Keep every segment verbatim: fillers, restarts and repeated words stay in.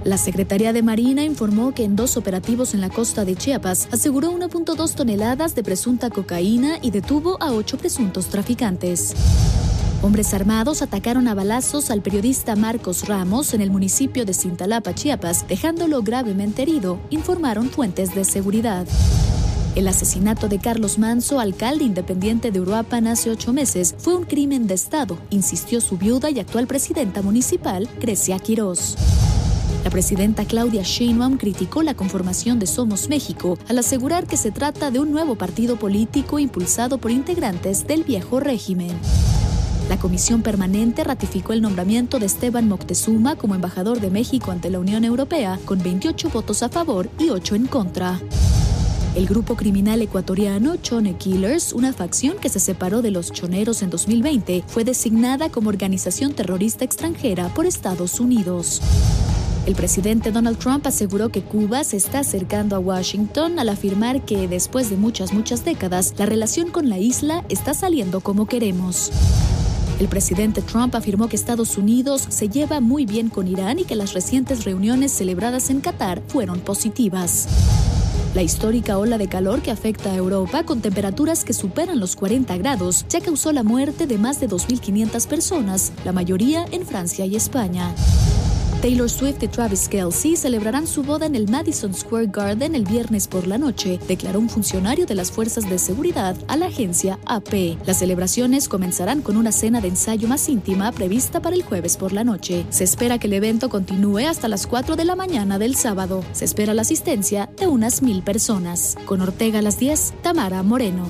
La Secretaría de Marina informó que en dos operativos en la costa de Chiapas aseguró una punto dos toneladas de presunta cocaína y detuvo a ocho presuntos traficantes. Hombres armados atacaron a balazos al periodista Marcos Ramos en el municipio de Cintalapa, Chiapas, dejándolo gravemente herido, informaron fuentes de seguridad. El asesinato de Carlos Manso, alcalde independiente de Uruapan hace ocho meses, fue un crimen de Estado, insistió su viuda y actual presidenta municipal, Grecia Quirós. La presidenta Claudia Sheinbaum criticó la conformación de Somos México al asegurar que se trata de un nuevo partido político impulsado por integrantes del viejo régimen. La Comisión Permanente ratificó el nombramiento de Esteban Moctezuma como embajador de México ante la Unión Europea, con veintiocho votos a favor y ocho en contra. El grupo criminal ecuatoriano Chone Killers, una facción que se separó de los choneros en dos mil veinte, fue designada como organización terrorista extranjera por Estados Unidos. El presidente Donald Trump aseguró que Cuba se está acercando a Washington al afirmar que, después de muchas, muchas décadas, la relación con la isla está saliendo como queremos. El presidente Trump afirmó que Estados Unidos se lleva muy bien con Irán y que las recientes reuniones celebradas en Qatar fueron positivas. La histórica ola de calor que afecta a Europa, con temperaturas que superan los cuarenta grados, ya causó la muerte de más de dos mil quinientas personas, la mayoría en Francia y España. Taylor Swift y Travis Kelce celebrarán su boda en el Madison Square Garden el viernes por la noche, declaró un funcionario de las fuerzas de seguridad a la agencia A P. Las celebraciones comenzarán con una cena de ensayo más íntima prevista para el jueves por la noche. Se espera que el evento continúe hasta las cuatro de la mañana del sábado. Se espera la asistencia de unas mil personas. Con Ortega a las diez, Tamara Moreno.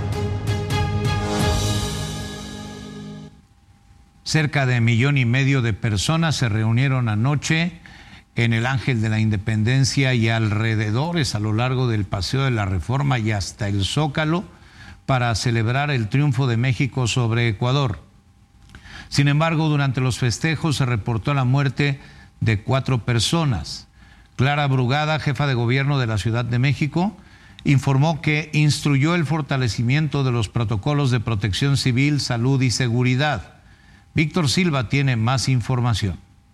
Cerca de millón y medio de personas se reunieron anoche en el Ángel de la Independencia y alrededores a lo largo del Paseo de la Reforma y hasta el Zócalo para celebrar el triunfo de México sobre Ecuador. Sin embargo, durante los festejos se reportó la muerte de cuatro personas. Clara Brugada, jefa de gobierno de la Ciudad de México, informó que instruyó el fortalecimiento de los protocolos de protección civil, salud y seguridad. Víctor Silva tiene más información.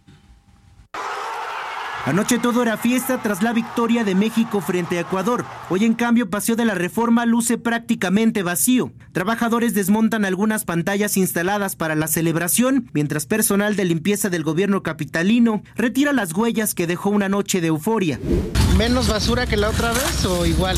Anoche todo era fiesta tras la victoria de México frente a Ecuador. Hoy, en cambio, Paseo de la Reforma luce prácticamente vacío. Trabajadores desmontan algunas pantallas instaladas para la celebración, mientras personal de limpieza del gobierno capitalino retira las huellas que dejó una noche de euforia. ¿Menos basura que la otra vez o igual?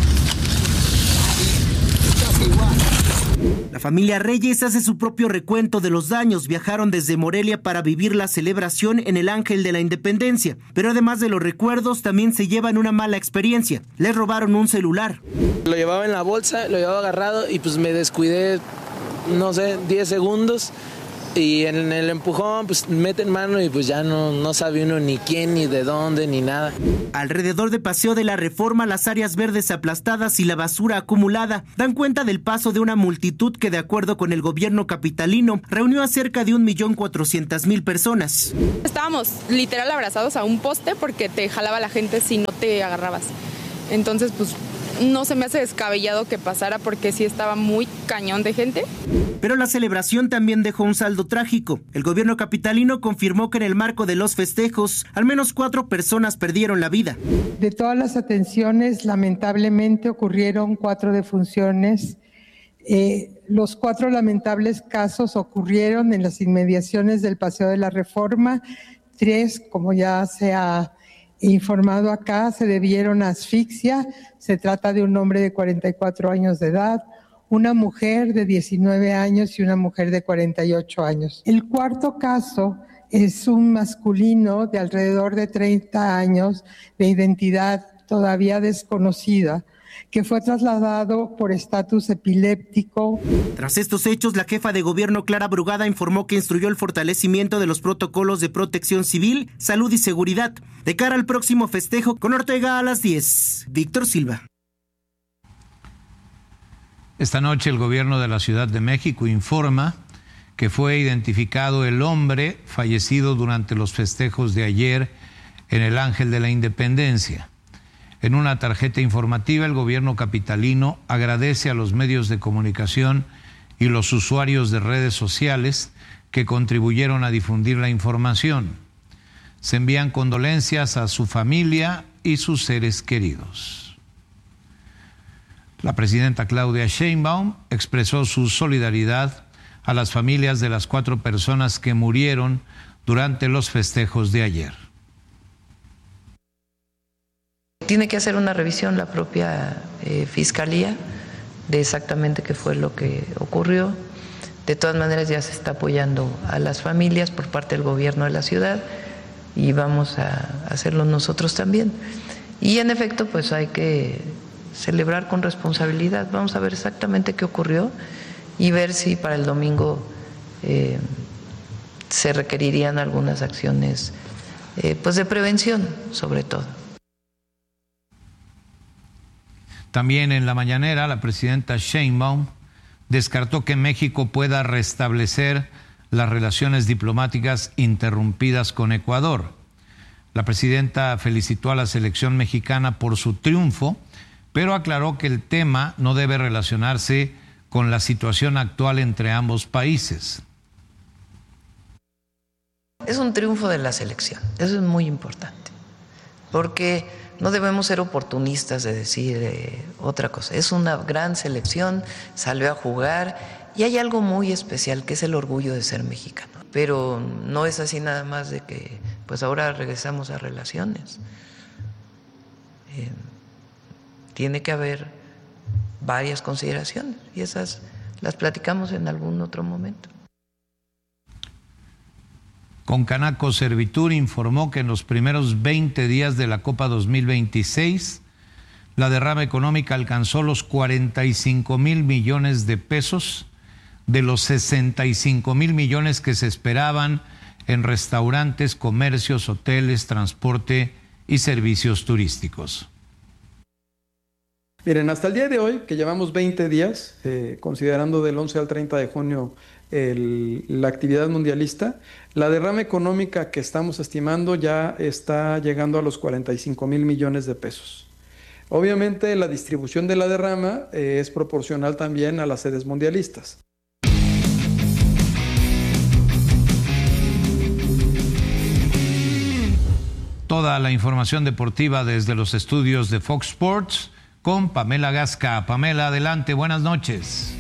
Casi igual. La familia Reyes hace su propio recuento de los daños. Viajaron desde Morelia para vivir la celebración en el Ángel de la Independencia. Pero además de los recuerdos, también se llevan una mala experiencia. Les robaron un celular. Lo llevaba en la bolsa, lo llevaba agarrado y pues me descuidé, no sé, diez segundos. Y en el empujón, pues meten mano y pues ya no, no sabe uno ni quién, ni de dónde, ni nada. Alrededor de Paseo de la Reforma, las áreas verdes aplastadas y la basura acumulada dan cuenta del paso de una multitud que, de acuerdo con el gobierno capitalino, reunió a cerca de un millón cuatrocientas mil personas. Estábamos literal abrazados a un poste porque te jalaba la gente si no te agarrabas. Entonces, pues no se me hace descabellado que pasara porque sí estaba muy cañón de gente. Pero la celebración también dejó un saldo trágico. El gobierno capitalino confirmó que en el marco de los festejos, al menos cuatro personas perdieron la vida. De todas las atenciones, lamentablemente ocurrieron cuatro defunciones. Eh, los cuatro lamentables casos ocurrieron en las inmediaciones del Paseo de la Reforma. Tres, como ya se ha informado acá, se debieron a asfixia. Se trata de un hombre de cuarenta y cuatro años de edad, una mujer de diecinueve años y una mujer de cuarenta y ocho años. El cuarto caso es un masculino de alrededor de treinta años, de identidad todavía desconocida, que fue trasladado por estatus epiléptico. Tras estos hechos, la jefa de gobierno Clara Brugada informó que instruyó el fortalecimiento de los protocolos de protección civil, salud y seguridad. De cara al próximo festejo, con Ortega a las diez. Víctor Silva. Esta noche el gobierno de la Ciudad de México informa que fue identificado el hombre fallecido durante los festejos de ayer en el Ángel de la Independencia. En una tarjeta informativa, el gobierno capitalino agradece a los medios de comunicación y los usuarios de redes sociales que contribuyeron a difundir la información. Se envían condolencias a su familia y sus seres queridos. La presidenta Claudia Sheinbaum expresó su solidaridad a las familias de las cuatro personas que murieron durante los festejos de ayer. Tiene que hacer una revisión la propia eh, Fiscalía de exactamente qué fue lo que ocurrió. De todas maneras ya se está apoyando a las familias por parte del gobierno de la ciudad y vamos a hacerlo nosotros también. Y en efecto, pues hay que celebrar con responsabilidad. Vamos a ver exactamente qué ocurrió y ver si para el domingo eh, se requerirían algunas acciones eh, pues de prevención, sobre todo. También en la mañanera, la presidenta Sheinbaum descartó que México pueda restablecer las relaciones diplomáticas interrumpidas con Ecuador. La presidenta felicitó a la selección mexicana por su triunfo, pero aclaró que el tema no debe relacionarse con la situación actual entre ambos países. Es un triunfo de la selección, eso es muy importante, porque no debemos ser oportunistas de decir eh, otra cosa. Es una gran selección, salió a jugar y hay algo muy especial que es el orgullo de ser mexicano. Pero no es así nada más de que pues ahora regresamos a relaciones. Eh, tiene que haber varias consideraciones y esas las platicamos en algún otro momento. Concanaco Servitur informó que en los primeros veinte días de la Copa dos mil veintiséis, la derrama económica alcanzó los cuarenta y cinco mil millones de pesos de los sesenta y cinco mil millones que se esperaban en restaurantes, comercios, hoteles, transporte y servicios turísticos. Miren, hasta el día de hoy, que llevamos veinte días, eh, considerando del once al treinta de junio el, la actividad mundialista, la derrama económica que estamos estimando ya está llegando a los cuarenta y cinco mil millones de pesos. Obviamente la distribución de la derrama eh, es proporcional también a las sedes mundialistas. Toda la información deportiva desde los estudios de Fox Sports con Pamela Gasca. Pamela, adelante, buenas noches.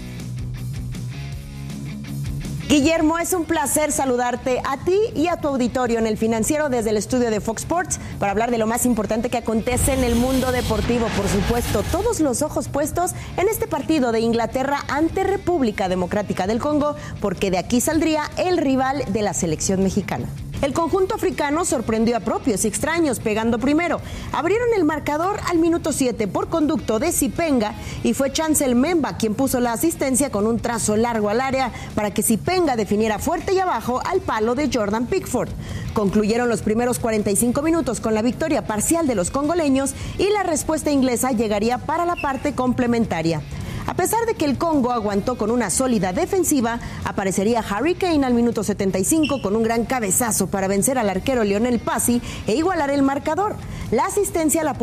Guillermo, es un placer saludarte a ti y a tu auditorio en El Financiero desde el estudio de Fox Sports para hablar de lo más importante que acontece en el mundo deportivo. Por supuesto, todos los ojos puestos en este partido de Inglaterra ante República Democrática del Congo, porque de aquí saldría el rival de la selección mexicana. El conjunto africano sorprendió a propios y extraños pegando primero. Abrieron el marcador al minuto siete por conducto de Zipenga y fue Chancel Memba quien puso la asistencia con un trazo largo al área para que Zipenga definiera fuerte y abajo al palo de Jordan Pickford. Concluyeron los primeros cuarenta y cinco minutos con la victoria parcial de los congoleños y la respuesta inglesa llegaría para la parte complementaria. A pesar de que el Congo aguantó con una sólida defensiva, aparecería Harry Kane al minuto setenta y cinco con un gran cabezazo para vencer al arquero Lionel Pasi e igualar el marcador. La asistencia la